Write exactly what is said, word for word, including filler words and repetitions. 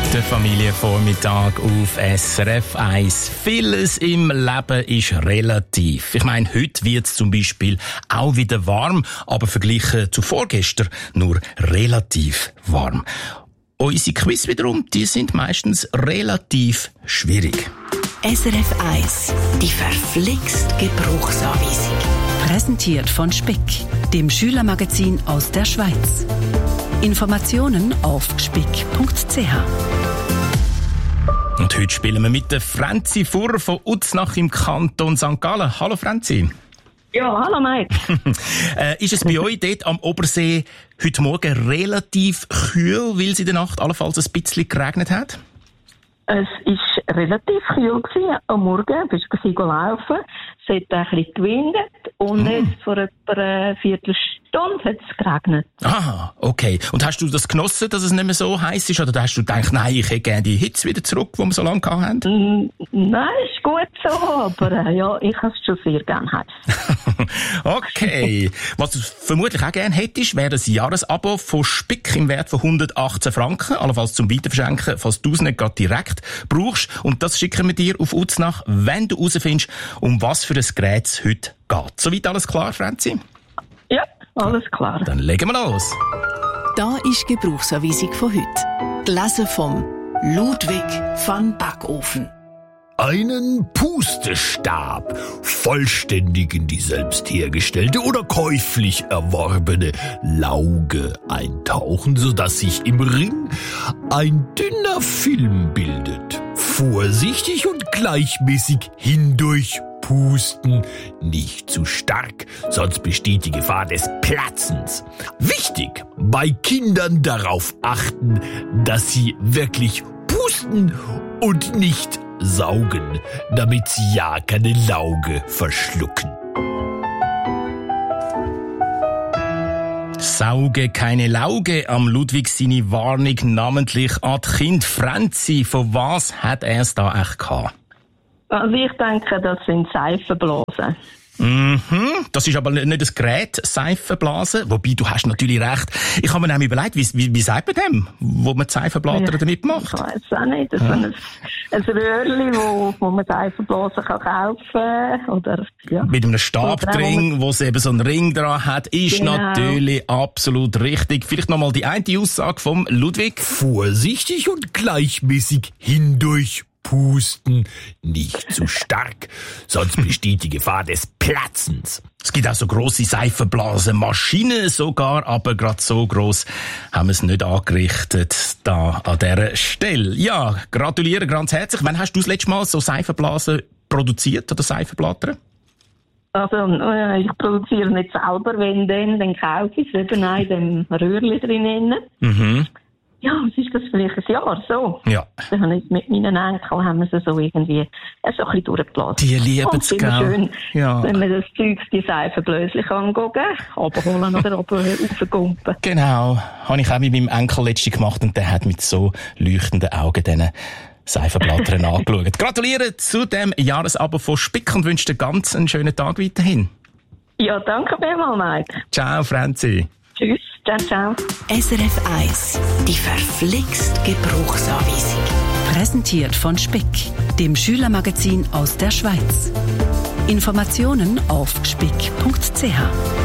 Der Familienvormittag auf S R F eins. Vieles im Leben ist relativ. Ich meine, heute wird es zum Beispiel auch wieder warm, aber verglichen zu vorgestern nur relativ warm. Unsere Quiz wiederum, die sind meistens relativ schwierig. S R F eins, die verflixt Gebrauchsanweisung. Präsentiert von Spick, dem Schülermagazin aus der Schweiz. Informationen auf spick punkt c h. Und heute spielen wir mit der Franzi Furrer von Uznach im Kanton Sankt Gallen. Hallo Franzi. Ja, hallo Mike. äh, ist es bei euch dort am Obersee heute Morgen relativ kühl, weil es in der Nacht allenfalls ein bisschen geregnet hat? Es war relativ kühl gewesen. Am Morgen bist du laufen. Es hat ein bisschen gewindet und mm. jetzt vor etwa einer Viertelstunde hat es geregnet. Ah, okay. Und hast du das genossen, dass es nicht mehr so heiß ist? Oder hast du gedacht, nein, ich hätte gerne die Hitze wieder zurück, die wir so lange hatten? Mm, nein, ist gut so, aber äh, ja, ich habe es schon sehr gerne heiß. Okay. Was du vermutlich auch gerne hättest, wäre ein Jahresabo von Spick im Wert von hundertachtzehn Franken, allenfalls zum Weiterverschenken, falls du es nicht gerade direkt brauchst. Und das schicken wir dir auf Uznach, wenn du herausfindest, um was für ein Gerät es heute geht. Soweit alles klar, Franzi? Ja, alles klar. Dann legen wir los. Da ist die Gebrauchsanweisung von heute. Gelesen vom Ludwig van Backofen. Einen Pustestab, vollständig in die selbst hergestellte oder käuflich erworbene Lauge eintauchen, sodass sich im Ring ein dünner Film bildet. Vorsichtig und gleichmäßig hindurch pusten, nicht zu stark, sonst besteht die Gefahr des Platzens. Wichtig, bei Kindern darauf achten, dass sie wirklich pusten und nicht saugen, damit sie ja keine Lauge verschlucken. Sauge keine Lauge, am Ludwig seine Warnung namentlich an die Kinder. Franzi, von was hat er es da echt gehabt? Also ich denke, das sind Seifenblasen. Mhm, das ist aber nicht das Gerät, Seifenblasen. Wobei, du hast natürlich recht. Ich habe mir nämlich überlegt, wie, wie, wie sagt man dem, wo man die Seifenblasen ja, damit macht? Ich weiss auch nicht. Das ja. ist ein, ein Röhrchen, wo, wo man Seifenblasen kann kaufen oder ja. Mit einem Stab drin, wo es eben so einen Ring dran hat, ist genau. Natürlich absolut richtig. Vielleicht nochmal die eine Aussage vom Ludwig. Vorsichtig und gleichmäßig hindurch pusten, nicht zu stark, sonst besteht die Gefahr des Platzens. Es gibt auch so grosse Seifenblasenmaschinen sogar, aber gerade so gross haben wir es nicht angerichtet da an dieser Stelle. Ja, gratuliere ganz herzlich. Wann hast du das letzte Mal so Seifenblasen produziert oder Seifenblätter? Also, äh, ich produziere nicht selber, wenn dann, dann kaufe ich es eben auch in dem Röhrchen drinnen. Mhm. Ja, was ist das vielleicht ein Jahr so? Ja. Dann habe ich mit meinen Enkeln haben wir sie so irgendwie so ein bisschen durchgelassen. Die lieben es, gell? Schön, ja. Wenn man das Zeug, die Seifenblöschen angucken, runterholen oder raufgumpen. Genau. Habe ich auch mit meinem Enkel letztens gemacht und der hat mit so leuchtenden Augen diesen Seifenblättern angeschaut. Gratuliere zu dem Jahresabo von Spick und wünsche dir ganz einen schönen Tag weiterhin. Ja, danke vielmals, Mike. Ciao, Franzi. Tschüss. Ciao, ciao. S R F eins, die verflixt Gebrauchsanweisung. Präsentiert von Spick, dem Schülermagazin aus der Schweiz. Informationen auf spick punkt c h.